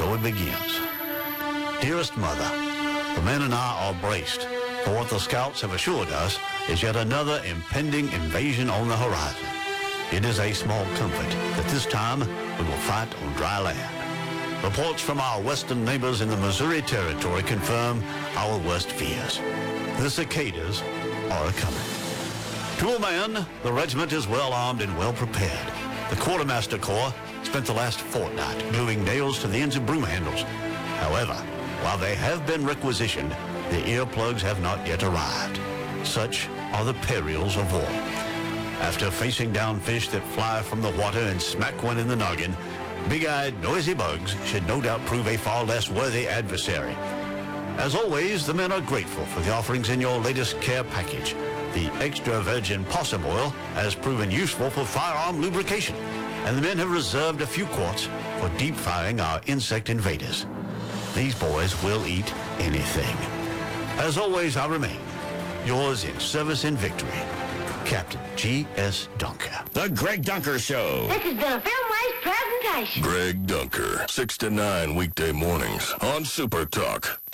so it begins. Dearest Mother, the men and I are braced for what the scouts have assured us is yet another impending invasion on the horizon. It is a small comfort that this time we will fight on dry land. Reports from our western neighbors in the Missouri Territory confirm our worst fears. The cicadas are coming. To a man, the regiment is well armed and well prepared. The Quartermaster Corps spent the last fortnight gluing nails to the ends of broom handles. However, while they have been requisitioned, the earplugs have not yet arrived. Such are the perils of war. After facing down fish that fly from the water and smack one in the noggin, big-eyed, noisy bugs should no doubt prove a far less worthy adversary. As always, the men are grateful for the offerings in your latest care package. The extra virgin possum oil has proven useful for firearm lubrication, and the men have reserved a few quarts for deep frying our insect invaders. These boys will eat anything. As always, I remain yours in service and victory, Captain G.S. Dunker. The Greg Dunker Show. This has been a Filmways presentation. Greg Dunker, 6 to 9 weekday mornings on Super Talk.